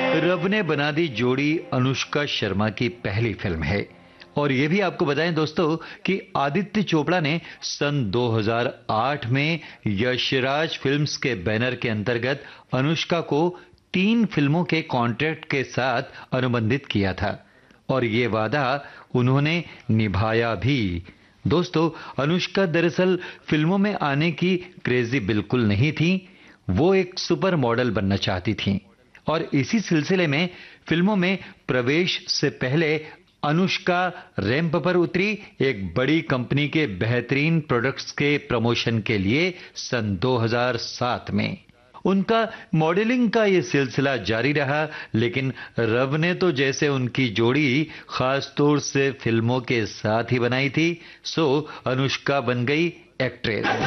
रब ने बना दी जोड़ी अनुष्का शर्मा की पहली फिल्म है। और ये भी आपको बताएं दोस्तों कि आदित्य चोपड़ा ने सन 2008 में यशराज फिल्म्स के बैनर के अंतर्गत अनुष्का को 3 फिल्मों के कॉन्ट्रैक्ट के साथ अनुबंधित किया था और ये वादा उन्होंने निभाया भी। दोस्तों, अनुष्का दरअसल फिल्मों में आने की क्रेजी बिल्कुल नहीं थी। वो एक सुपर मॉडल बनना चाहती थीं और इसी सिलसिले में फिल्मों में प्रवेश से पहले अनुष्का रैंप पर उतरी एक बड़ी कंपनी के बेहतरीन प्रोडक्ट्स के प्रमोशन के लिए सन 2007 में। उनका मॉडलिंग का ये सिलसिला जारी रहा, लेकिन रब ने तो जैसे उनकी जोड़ी खास तौर से फिल्मों के साथ ही बनाई थी, सो अनुष्का बन गई एक्ट्रेस।